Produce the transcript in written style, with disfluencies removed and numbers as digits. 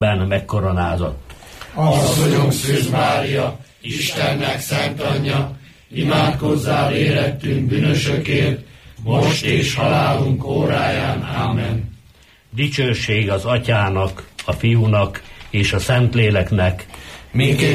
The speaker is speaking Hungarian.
megkoronázott. Asszonyom Szűz Mária, Istennek szent anyja, imádkozzál érettünk bűnösökért, most és halálunk óráján. Ámen. Dicsőség az Atyának, a Fiúnak és a Szentléleknek,